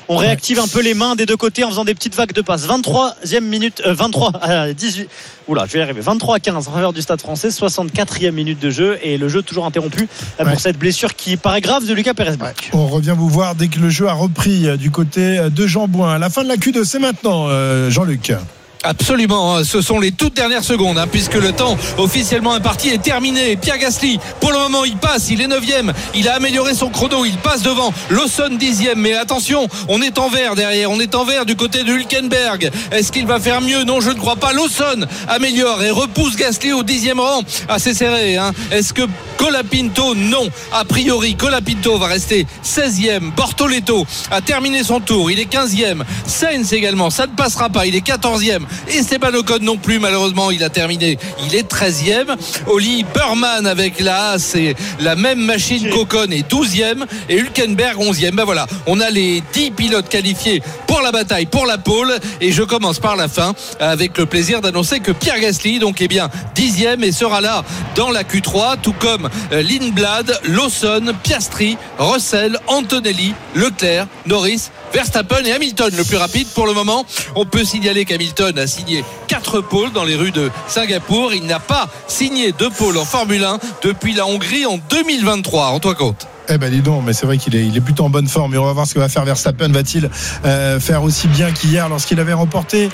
On réactive un peu les mains des deux côtés en faisant des petites vagues de passes. 23e minute, 23 à 18. Oula, je vais y arriver. 23-15 en faveur du Stade Français, 64e minute de jeu et le jeu toujours interrompu pour cette blessure qui paraît grave de Lucas Pérez-Blanc. On revient vous voir dès que le jeu a repris du côté de Jean Bouin. À la fin de la Q2, c'est maintenant, Jean-Luc. Absolument, ce sont les toutes dernières secondes puisque le temps officiellement imparti est terminé. Pierre Gasly, pour le moment il passe, il est 9e, il a amélioré son chrono, il passe devant Lawson 10e, mais attention, on est en vert derrière, on est en vert du côté de Hülkenberg. Est-ce qu'il va faire mieux? Non, je ne crois pas. Lawson améliore et repousse Gasly au 10e rang, assez serré. Est-ce que Colapinto? Non, a priori Colapinto va rester 16e. Bortoleto a terminé son tour, il est 15e. Sainz également, ça ne passera pas, il est 14e. Et Esteban Ocon non plus, malheureusement il a terminé, il est 13e. Oli Burman avec la Haas et la même machine qu'Ocon est 12e et Hülkenberg 11e. Ben voilà, on a les 10 pilotes qualifiés pour la bataille, pour la pole, et je commence par la fin avec le plaisir d'annoncer que Pierre Gasly donc est bien 10e et sera là dans la Q3, tout comme Lindblad, Lawson, Piastri, Russell, Antonelli, Leclerc, Norris, Verstappen et Hamilton le plus rapide pour le moment. On peut signaler qu'Hamilton a signé 4 pôles dans les rues de Singapour. Il n'a pas signé de pôle en Formule 1 depuis la Hongrie en 2023. Rends-toi compte. Eh ben dis donc, mais c'est vrai qu'il est plutôt en bonne forme et on va voir ce que va faire Verstappen. Va-t-il faire aussi bien qu'hier lorsqu'il avait remporté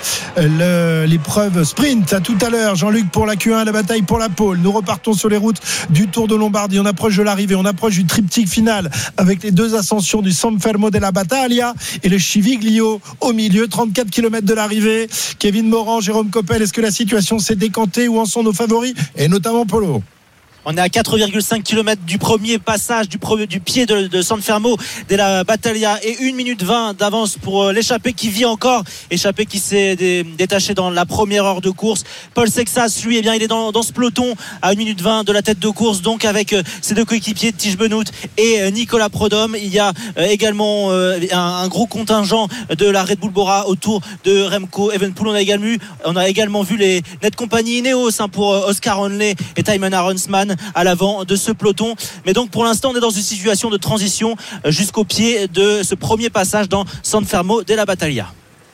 l'épreuve sprint? À tout à l'heure, Jean-Luc, pour la Q1, la bataille pour la pole. Nous repartons sur les routes du Tour de Lombardie. On approche de l'arrivée, on approche du triptyque final avec les deux ascensions du San Fermo della Battaglia et le Civiglio au milieu. 34 km de l'arrivée. Kevin Morand, Jérôme Coppel, est-ce que la situation s'est décantée? Où en sont nos favoris et notamment Polo? On est à 4,5 km du premier passage du pied de San Fermo della Battaglia et 1 minute 20 d'avance pour l'échappée qui vit encore, échappée qui s'est détaché dans la première heure de course. Paul Sexas, lui, il est dans ce peloton à 1 minute 20 de la tête de course, donc avec ses deux coéquipiers Tish Benoît et Nicolas Prodhomme. Il y a également un gros contingent de la Red Bull Bora autour de Remco Evenepoel. On a également vu les Net Company Ineos pour Oscar Onley et Thymen Aronsman à l'avant de ce peloton. Mais donc pour l'instant on est dans une situation de transition jusqu'au pied de ce premier passage dans San Fermo della Battaglia.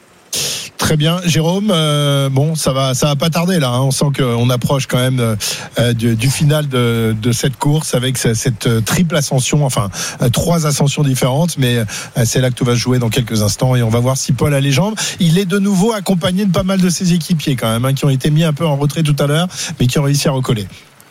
Très bien, Jérôme. Bon, ça va pas tarder là. On sent qu'on approche quand même du final de cette course avec cette triple ascension, enfin 3 ascensions différentes. Mais c'est là que tout va se jouer dans quelques instants et on va voir si Paul a les jambes. Il est de nouveau accompagné de pas mal de ses équipiers quand même, qui ont été mis un peu en retrait tout à l'heure, mais qui ont réussi à recoller.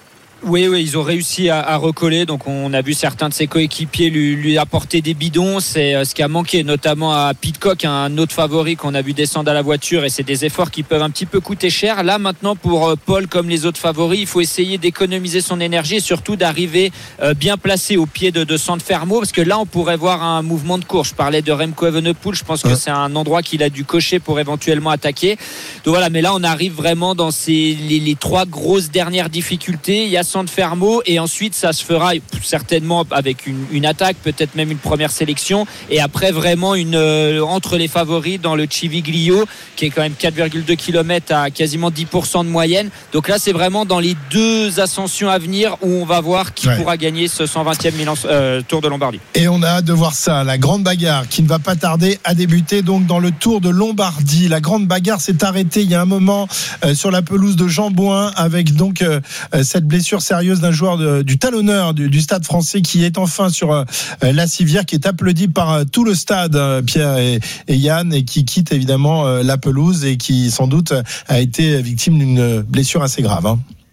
Oui, ils ont réussi à recoller. Donc on a vu certains de ses coéquipiers lui apporter des bidons. C'est ce qui a manqué, notamment à Pidcock, un autre favori qu'on a vu descendre à la voiture, et c'est des efforts qui peuvent un petit peu coûter cher. Là maintenant, pour Paul, comme les autres favoris, il faut essayer d'économiser son énergie et surtout d'arriver bien placé au pied de San Fermo, parce que là on pourrait voir un mouvement de course. Je parlais de Remco Evenepoel, je pense que c'est un endroit qu'il a dû cocher pour éventuellement attaquer. Donc voilà, mais là on arrive vraiment dans les 3 grosses dernières difficultés. Il y a San Fermo et ensuite ça se fera certainement avec une attaque, peut-être même une première sélection, et après vraiment entre les favoris dans le Civiglio qui est quand même 4,2 km à quasiment 10% de moyenne. Donc là c'est vraiment dans les 2 ascensions à venir où on va voir qui pourra gagner ce 120e Tour de Lombardie. Et on a hâte de voir ça, la grande bagarre qui ne va pas tarder à débuter donc dans le Tour de Lombardie. La grande bagarre s'est arrêtée il y a un moment sur la pelouse de Jean Bouin avec donc cette blessure sérieuse d'un joueur du talonneur du Stade Français qui est enfin sur la civière, qui est applaudi par tout le stade, Pierre et Yann, et qui quitte évidemment la pelouse et qui sans doute a été victime d'une blessure assez grave.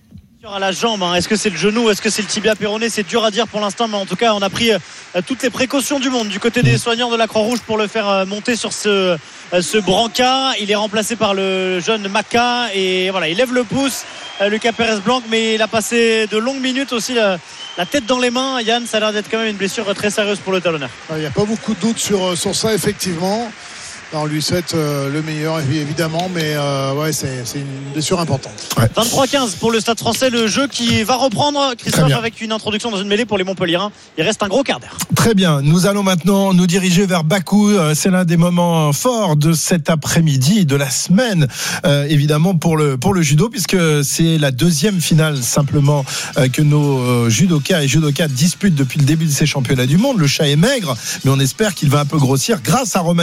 À la jambe, est-ce que c'est le genou, est-ce que c'est le tibia péroné? C'est dur à dire pour l'instant, mais en tout cas on a pris toutes les précautions du monde du côté des soignants de la Croix-Rouge pour le faire monter sur ce brancard. Il est remplacé par le jeune Maca et voilà, il lève le pouce, Lucas Pérez-Blanc, mais il a passé de longues minutes aussi la tête dans les mains. Yann, ça a l'air d'être quand même une blessure très sérieuse pour le talonneur. Il n'y a pas beaucoup de doutes sur ça, effectivement. On lui souhaite le meilleur évidemment, mais c'est une blessure importante. 23-15 pour le Stade Français, le jeu qui va reprendre, Christophe, avec une introduction dans une mêlée pour les Montpelliérains. Il reste un gros quart d'heure. Très bien, nous allons maintenant nous diriger vers Bakou. C'est l'un des moments forts de cet après-midi, de la semaine, évidemment pour le judo, puisque c'est la 2e finale simplement que nos judokas et judokas disputent depuis le début de ces championnats du monde. Le chat est maigre, mais on espère qu'il va un peu grossir grâce à Romain